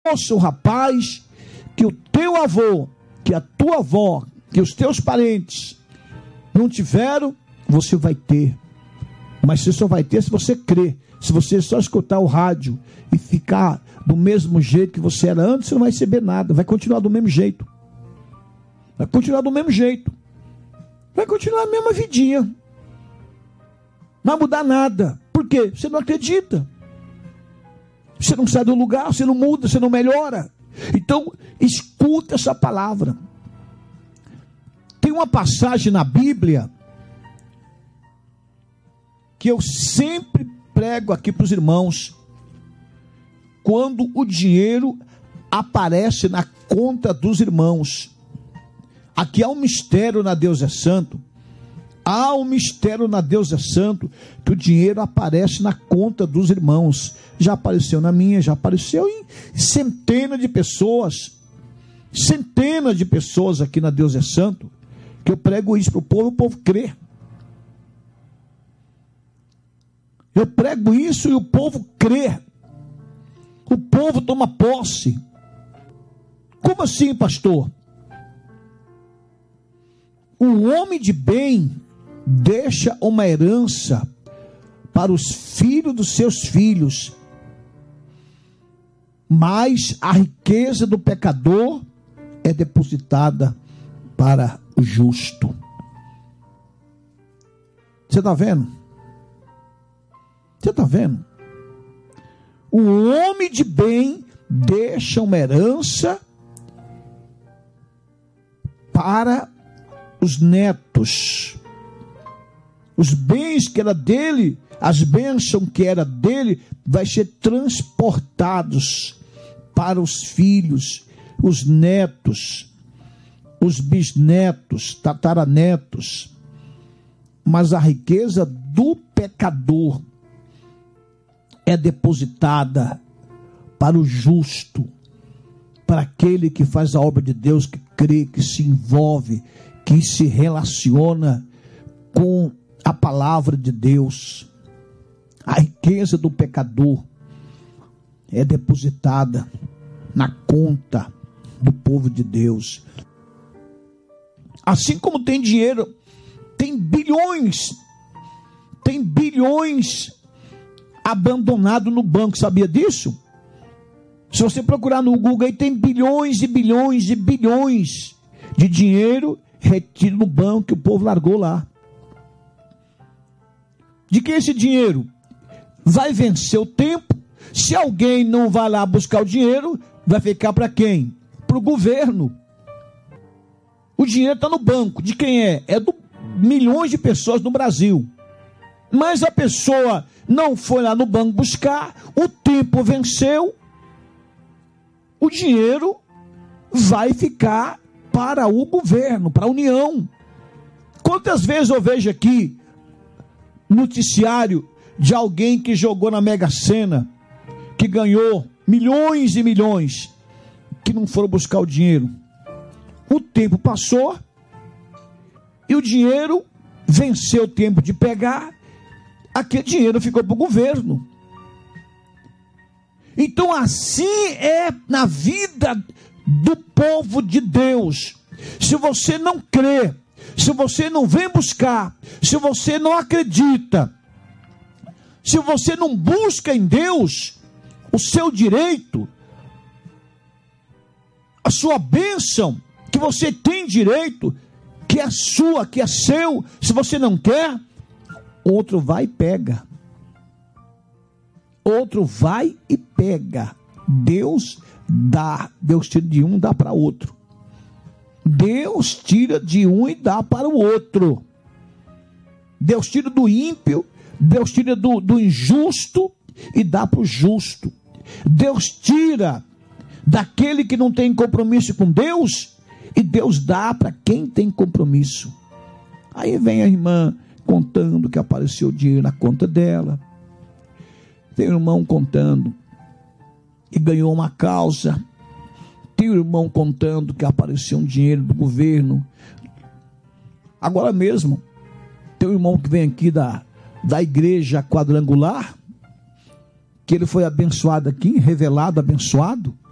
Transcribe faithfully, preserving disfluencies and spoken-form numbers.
moça, o rapaz, que o teu avô, que a tua avó, que os teus parentes não tiveram, você vai ter. Mas você só vai ter se você crer. Se você só escutar o rádio e ficar do mesmo jeito que você era antes, você não vai receber nada. Vai continuar do mesmo jeito. Vai continuar do mesmo jeito. Vai continuar a mesma vidinha. Não vai mudar nada. Por quê? Você não acredita. Você não sai do lugar, você não muda, você não melhora. Então, escuta essa palavra. Tem uma passagem na Bíblia que eu sempre prego aqui para os irmãos. Quando o dinheiro aparece na conta dos irmãos. Aqui há um mistério na Deus é Santo. Há um mistério na Deus é Santo, que o dinheiro aparece na conta dos irmãos. Já apareceu na minha, já apareceu em centenas de pessoas. Centenas de pessoas aqui na Deus é Santo, que eu prego isso para o povo, o povo crê. Eu prego isso e o povo crê. O povo toma posse. Como assim, pastor? O homem de bem deixa uma herança para os filhos dos seus filhos, mas a riqueza do pecador é depositada para o justo. Você está vendo? Você está vendo? O homem de bem deixa uma herança para os netos. Os bens que era dele, as bênçãos que era dele, vai ser transportados para os filhos, os netos, os bisnetos, tataranetos. Mas a riqueza do pecador é depositada para o justo, para aquele que faz a obra de Deus, que crê, que se envolve, que se relaciona com a palavra de Deus. A riqueza do pecador é depositada na conta do povo de Deus. Assim como tem dinheiro, tem bilhões, tem bilhões abandonado no banco, sabia disso? Se você procurar no Google, aí tem bilhões e bilhões e bilhões de dinheiro retido no banco que o povo largou lá. De que esse dinheiro vai vencer o tempo? Se alguém não vai lá buscar o dinheiro, vai ficar para quem? Para o governo. O dinheiro está no banco. De quem é? É de milhões de pessoas no Brasil. Mas a pessoa não foi lá no banco buscar, o tempo venceu, o dinheiro vai ficar para o governo, para a União. Quantas vezes eu vejo aqui noticiário de alguém que jogou na Mega Sena, que ganhou milhões e milhões, que não foram buscar o dinheiro. O tempo passou e o dinheiro venceu o tempo de pegar, aquele dinheiro ficou para o governo. Então assim é na vida do povo de Deus. Se você não crê, se você não vem buscar, se você não acredita, se você não busca em Deus o seu direito, a sua bênção, que você tem direito, que é sua, que é seu, se você não quer, outro vai e pega. Outro vai e pega. Deus dá. Deus tira de um e dá para outro. Deus tira de um e dá para o outro. Deus tira do ímpio, Deus tira do, do injusto e dá para o justo. Deus tira daquele que não tem compromisso com Deus e Deus dá para quem tem compromisso. Aí vem a irmã contando que apareceu dinheiro na conta dela. Tem um irmão contando que ganhou uma causa. Tem um irmão contando que apareceu um dinheiro do governo. Agora mesmo, tem um irmão que vem aqui da, da igreja quadrangular, que ele foi abençoado aqui, revelado, abençoado.